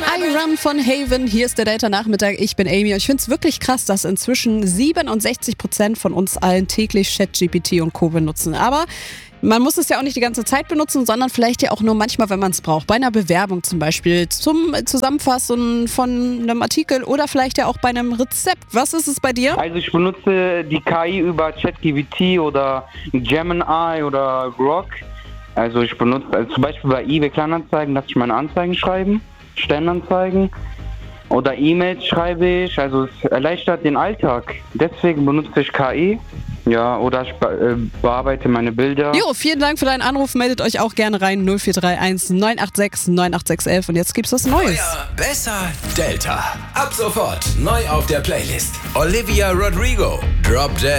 Iron von Haven, hier ist der Delta-Nachmittag, ich bin Amy und ich finde es wirklich krass, dass inzwischen 67% von uns allen täglich ChatGPT und Co. benutzen. Aber man muss es ja auch nicht die ganze Zeit benutzen, sondern vielleicht ja auch nur manchmal, wenn man es braucht. Bei einer Bewerbung zum Beispiel, zum Zusammenfassen von einem Artikel oder vielleicht ja auch bei einem Rezept. Was ist es bei dir? Also ich benutze die KI über ChatGPT oder Gemini oder Grok. Also ich benutze zum Beispiel bei eBay Kleinanzeigen, lasse ich meine Anzeigen schreiben, Stellenanzeigen oder E-Mails schreibe ich. Also es erleichtert den Alltag. Deswegen benutze ich KI. Ja, oder ich bearbeite meine Bilder. Jo, vielen Dank für deinen Anruf. Meldet euch auch gerne rein. 0431 986 98611. Und jetzt gibt's was Neues. Besser Delta. Ab sofort neu auf der Playlist. Olivia Rodrigo, Drop Dead.